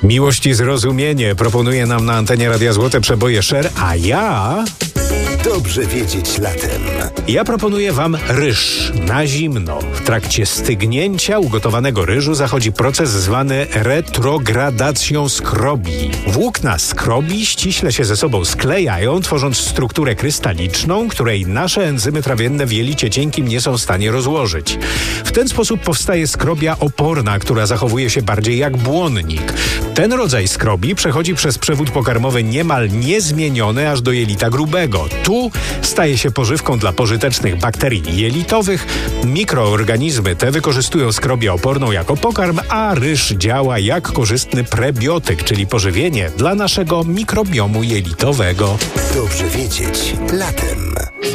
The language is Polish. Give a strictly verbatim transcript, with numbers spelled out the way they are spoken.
Miłość i zrozumienie proponuje nam na antenie Radia Złote Przeboje Sher, a ja... Dobrze wiedzieć latem. Ja proponuję wam ryż na zimno. W trakcie stygnięcia ugotowanego ryżu zachodzi proces zwany retrogradacją skrobi. Włókna skrobi ściśle się ze sobą sklejają, tworząc strukturę krystaliczną, której nasze enzymy trawienne w jelicie cienkim nie są w stanie rozłożyć. W ten sposób powstaje skrobia oporna, która zachowuje się bardziej jak błonnik. Ten rodzaj skrobi przechodzi przez przewód pokarmowy niemal niezmieniony aż do jelita grubego. Tu staje się pożywką dla pożytecznych bakterii jelitowych. Mikroorganizmy te wykorzystują skrobię oporną jako pokarm, a ryż działa jak korzystny prebiotyk, czyli pożywienie dla naszego mikrobiomu jelitowego. Dobrze wiedzieć latem.